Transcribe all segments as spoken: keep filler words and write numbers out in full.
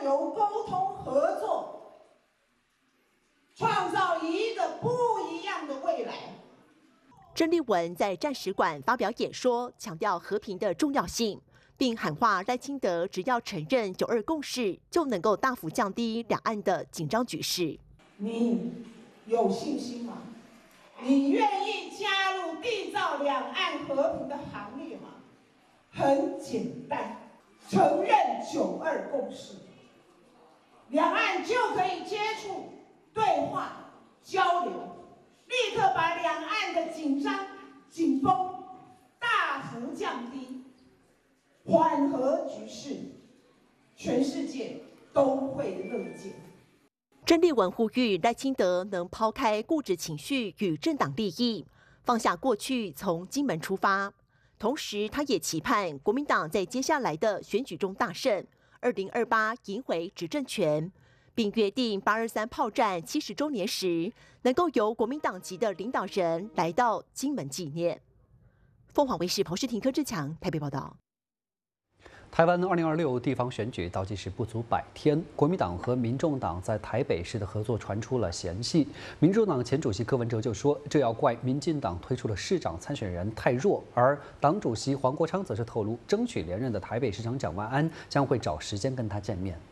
流沟通合作，创造一个不一样的未来。 郑丽文在战史馆发表演说，强调和平的重要性，并喊话赖清德只要承认九二共识，就能够大幅降低两岸的紧张局势。 你有信心吗？你愿意加入缔造两岸和平的行列吗？很简单，承认九二共识，两岸就可以接触、对话、交流，立刻把两岸的紧张、紧绷大幅降低，缓和局势，全世界都会乐见。 郑丽文呼吁赖清德能抛开固执情绪与政党利益，放下过去，从金门出发。同时，他也期盼国民党在接下来的选举中大胜，二零二八赢回执政权，并约定八二三炮战七十周年时，能够由国民党籍的领导人来到金门纪念。凤凰卫视彭世廷、柯志强台北报道。 台湾二零二六地方选举倒计时不足百天，国民党和民众党在台北市的合作传出了嫌隙。民众党前主席柯文哲就说，这要怪民进党推出的市长参选人太弱，而党主席黄国昌则是透露，争取连任的台北市长蒋万安将会找时间跟他见面。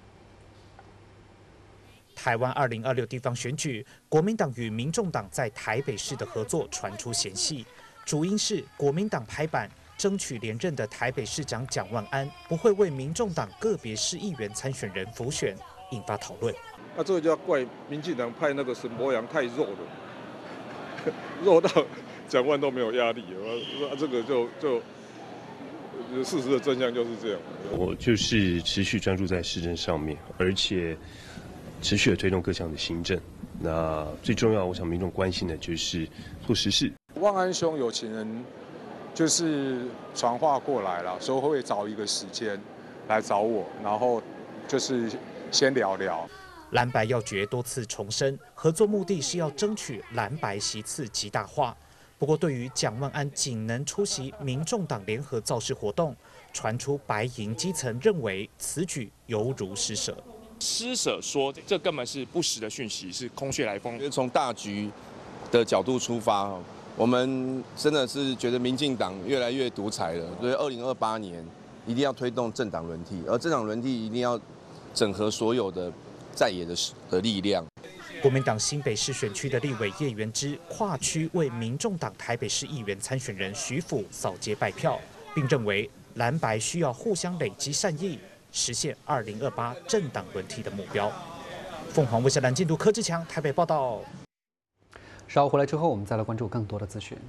台湾二零二六地方选举，国民党与民众党在台北市的合作传出嫌隙，主因是国民党拍板。争取连任的台北市长蒋万安不会为民众党个别市议员参选人辅选，引发讨论。 那、啊、这个就要怪民进党派那个沈伯洋太弱了，弱到蒋万都没有压力了。啊、这个就就事实的真相就是这样。 我就是持续专注在市政上面，而且持续的推动各项的行政。那最重要，我想民众关心的就是做实事。 万安兄有情人。就是传话过来了，说会找一个时间来找我，然后就是先聊聊。 蓝白要诀多次重申，合作目的是要争取蓝白席次极大化。不过，对于蒋万安仅能出席民众党联合造势活动，传出白营基层认为此举犹如施舍。 施舍说这根本是不实的讯息，是空穴来风。 从大局的角度出发。我们真的是觉得民进党越来越独裁了，所以二零二八年一定要推动政党轮替，而政党轮替一定要整合所有的在野的的力量。 国民党新北市选区的立委叶元之跨区为民众党台北市议员参选人徐府扫街拜票，并认为蓝白需要互相累积善意，实现二零二八政党轮替的目标。凤凰卫视蓝进度柯志强台北报道。 稍后回来之后，我们再来关注更多的资讯。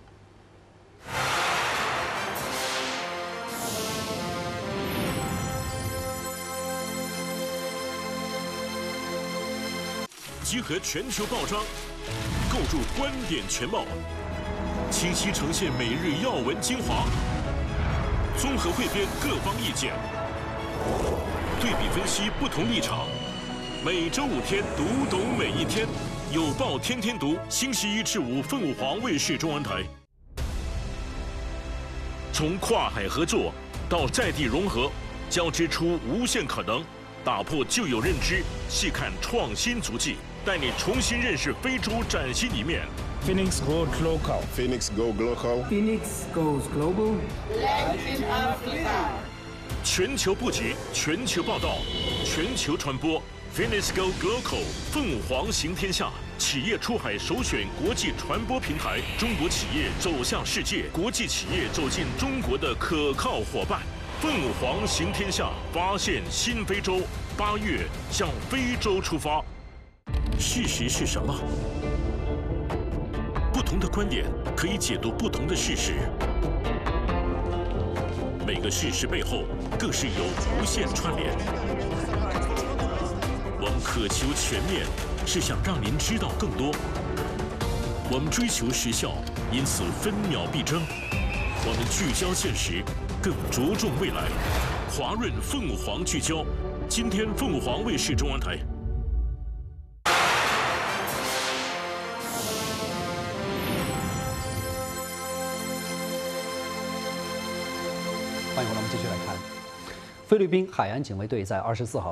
集合全球报章，构筑观点全貌，清晰呈现每日要闻精华，综合汇编各方意见，对比分析不同立场。每周五天，读懂每一天。有报天天读，星期一至五凤凰卫视中文台。从跨海合作到在地融合，交织出无限可能，打破旧有认知，细看创新足迹，带你重新认识非洲崭新一面。 Phoenix Goes Global. Phoenix Go Global. Phoenix Goes Global. Latin Africa. 全球布局，全球报道，全球传播。Phoenix Go Global， 凤凰行天下，企业出海首选国际传播平台，中国企业走向世界，国际企业走进中国的可靠伙伴。凤凰行天下，发现新非洲，八月向非洲出发。事实是什么？不同的观点可以解读不同的事实，每个事实背后更是有无限串联。我们渴求全面，是想让您知道更多。我们追求时效，因此分秒必争。我们聚焦现实，更着重未来。华润凤凰聚焦，今天凤凰卫视中文台。 欢迎回来，我们继续来看。菲律宾海岸警卫队在二十四号